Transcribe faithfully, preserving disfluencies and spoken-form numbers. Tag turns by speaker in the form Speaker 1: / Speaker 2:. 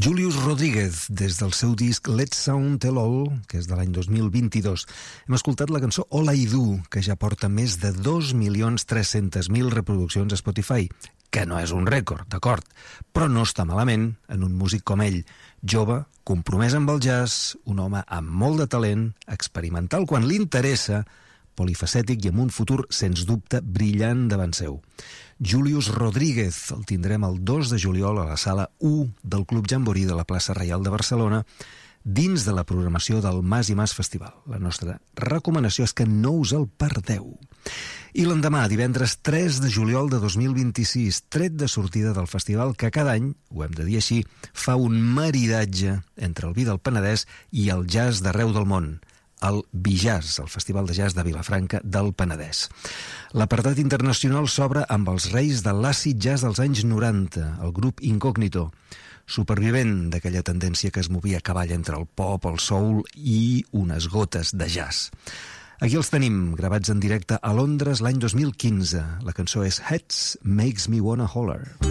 Speaker 1: Julius Rodríguez, des del seu disc Let's Sound Tell All, que és de l'any dos mil vint-i-dos. Hem escoltat la cançó All I Do, que ja porta més de dos milions tres-centes mil reproduccions a Spotify, que no és un rècord, d'acord, però no està malament en un músic com ell, jove, compromès amb el jazz, un home amb molt de talent, experimental quan li interessa, polifacètic i amb un futur, sens dubte, brillant davant seu. Julius Rodríguez el tindrem el dos de juliol a la sala u del Club Jamboree de la plaça Reial de Barcelona, dins de la programació del Mas i Mas Festival. La nostra recomanació és que no us el perdeu. I l'endemà, divendres tres de juliol de dos mil vint-i-sis, tret de sortida del festival que cada any, ho hem de dir així, fa un maridatge entre el vi del Penedès i el jazz d'arreu del món, el Bijazz, el Festival de Jazz de Vilafranca del Penedès. L'apartat internacional s'obre amb els reis de l'àcid jazz dels anys noranta, el grup Incógnito, supervivent d'aquella tendència que es movia a cavall entre el pop, el soul i unes gotes de jazz. Aquí els tenim, gravats en directe a Londres l'any dos mil quinze. La cançó és Heads Makes Me Wanna Holler.